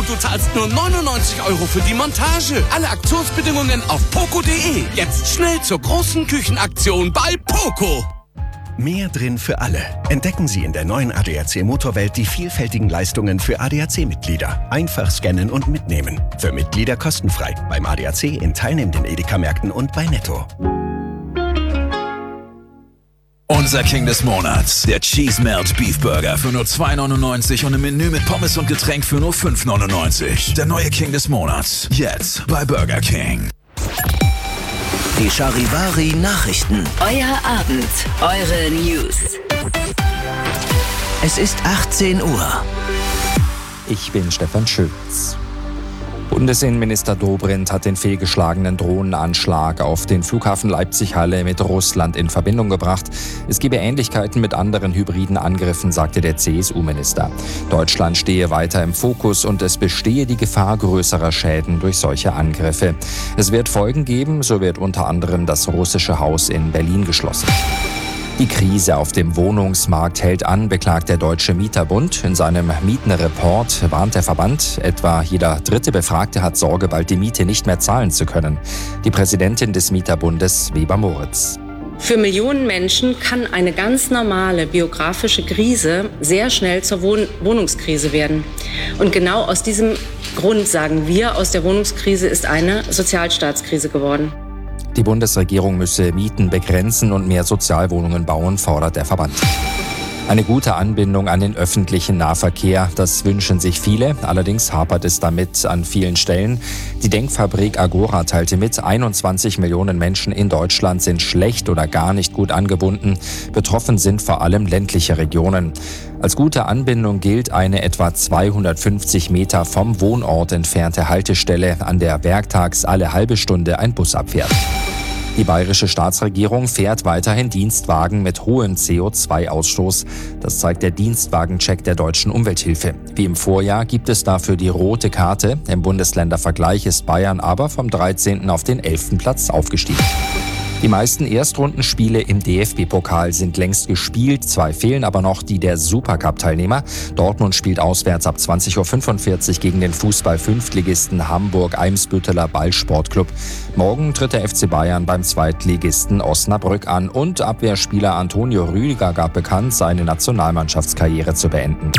und du zahlst nur 99 € für die Montage. Alle Aktionsbedingungen auf poco.de. Jetzt schnell zur großen Küchenaktion bei Poco. Mehr drin für alle. Entdecken Sie in der neuen ADAC Motorwelt die vielfältigen Leistungen für ADAC-Mitglieder. Einfach scannen und mitnehmen. Für Mitglieder kostenfrei. Beim ADAC in teilnehmenden Edeka-Märkten und bei Netto. Unser King des Monats, der Cheese Melt Beef Burger für nur 2,99 € und im Menü mit Pommes und Getränk für nur 5,99 €. Der neue King des Monats, jetzt bei Burger King. Die Charivari Nachrichten. Euer Abend, eure News. Es ist 18 Uhr. Ich bin Stefan Schütz. Bundesinnenminister Dobrindt hat den fehlgeschlagenen Drohnenanschlag auf den Flughafen Leipzig-Halle mit Russland in Verbindung gebracht. Es gebe Ähnlichkeiten mit anderen hybriden Angriffen, sagte der CSU-Minister. Deutschland stehe weiter im Fokus und es bestehe die Gefahr größerer Schäden durch solche Angriffe. Es wird Folgen geben, so wird unter anderem das russische Haus in Berlin geschlossen. Die Krise auf dem Wohnungsmarkt hält an, beklagt der Deutsche Mieterbund. In seinem Mietenreport warnt der Verband, etwa jeder dritte Befragte hat Sorge, bald die Miete nicht mehr zahlen zu können. Die Präsidentin des Mieterbundes, Weber Moritz. Für Millionen Menschen kann eine ganz normale biografische Krise sehr schnell zur Wohnungskrise werden. Und genau aus diesem Grund sagen wir, aus der Wohnungskrise ist eine Sozialstaatskrise geworden. Die Bundesregierung müsse Mieten begrenzen und mehr Sozialwohnungen bauen, fordert der Verband. Eine gute Anbindung an den öffentlichen Nahverkehr, das wünschen sich viele. Allerdings hapert es damit an vielen Stellen. Die Denkfabrik Agora teilte mit, 21 Millionen Menschen in Deutschland sind schlecht oder gar nicht gut angebunden. Betroffen sind vor allem ländliche Regionen. Als gute Anbindung gilt eine etwa 250 Meter vom Wohnort entfernte Haltestelle, an der werktags alle halbe Stunde ein Bus abfährt. Die bayerische Staatsregierung fährt weiterhin Dienstwagen mit hohem CO2-Ausstoß. Das zeigt der Dienstwagencheck der Deutschen Umwelthilfe. Wie im Vorjahr gibt es dafür die rote Karte. Im Bundesländervergleich ist Bayern aber vom 13. auf den 11. Platz aufgestiegen. Die meisten Erstrundenspiele im DFB-Pokal sind längst gespielt. 2 fehlen aber noch, die der Supercup-Teilnehmer. Dortmund spielt auswärts ab 20:45 Uhr gegen den Fußball-Fünftligisten Hamburg-Eimsbütteler Ballsportclub. Morgen tritt der FC Bayern beim Zweitligisten Osnabrück an. Und Abwehrspieler Antonio Rüdiger gab bekannt, seine Nationalmannschaftskarriere zu beenden.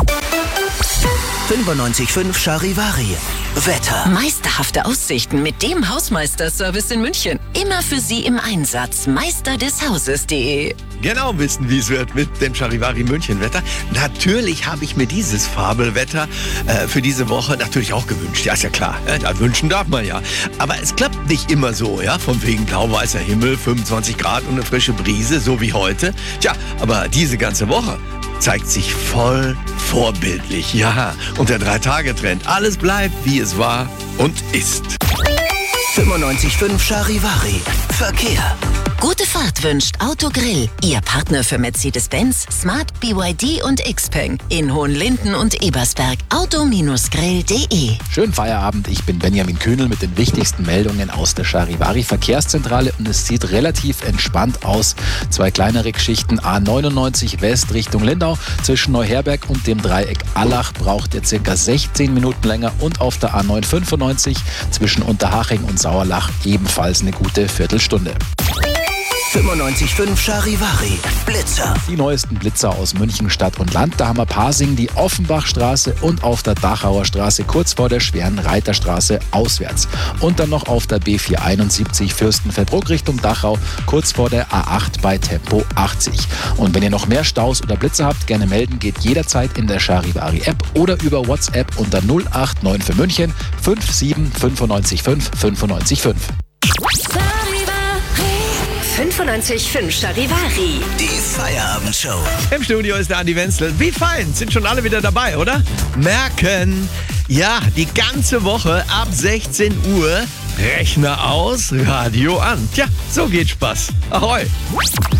95.5 Charivari. Wetter. Meisterhafte Aussichten mit dem Hausmeisterservice in München. Immer für Sie im Einsatz. Meisterdeshauses.de. Genau wissen, wie es wird mit dem Charivari München Wetter. Natürlich habe ich mir dieses Fabelwetter für diese Woche natürlich auch gewünscht. Ja, ist ja klar. Ja, wünschen darf man ja. Aber es klappt nicht immer so, ja. Von wegen blau-weißer Himmel, 25 Grad und eine frische Brise, so wie heute. Tja, aber diese ganze Woche zeigt sich voll vorbildlich. Ja, und der 3-Tage-Trend. Alles bleibt, wie es war und ist. 95.5 Charivari. Verkehr. Gute Fahrt wünscht Autogrill. Ihr Partner für Mercedes-Benz, Smart, BYD und Xpeng. In Hohenlinden und Ebersberg. Auto-Grill.de. Schönen Feierabend, ich bin Benjamin Kühnel mit den wichtigsten Meldungen aus der Charivari Verkehrszentrale und es sieht relativ entspannt aus. 2 kleinere Geschichten. A99 West Richtung Lindau zwischen Neuherberg und dem Dreieck Allach braucht ihr ca. 16 Minuten länger und auf der A995 zwischen Unterhaching und Sauerlach ebenfalls eine gute Viertelstunde. 95.5 Charivari. Blitzer. Die neuesten Blitzer aus München Stadt und Land. Da haben wir Pasing, die Offenbachstraße und auf der Dachauer Straße kurz vor der schweren Reiterstraße auswärts. Und dann noch auf der B471 Fürstenfeldbruck Richtung Dachau, kurz vor der A8 bei Tempo 80. Und wenn ihr noch mehr Staus oder Blitzer habt, gerne melden, geht jederzeit in der Charivari App oder über WhatsApp unter 089 für München 57 955 955. 95.5 Charivari. Die Feierabendshow. Im Studio ist der Andi Wenzel. Wie fein, sind schon alle wieder dabei, oder? Merken, ja, die ganze Woche ab 16 Uhr Rechner aus, Radio an. Tja, so geht Spaß. Ahoi.